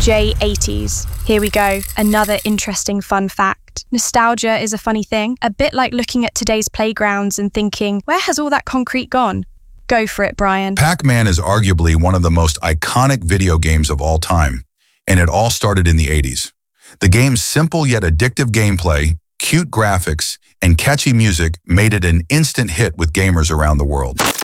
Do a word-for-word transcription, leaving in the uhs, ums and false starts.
J eighties. Here we go, another interesting fun fact. Nostalgia is a funny thing, a bit like looking at today's playgrounds and thinking, where has all that concrete gone? Go for it, Brian. Pac-Man is arguably one of the most iconic video games of all time, and it all started in the eighties. The game's simple yet addictive gameplay, cute graphics, and catchy music made it an instant hit with gamers around the world.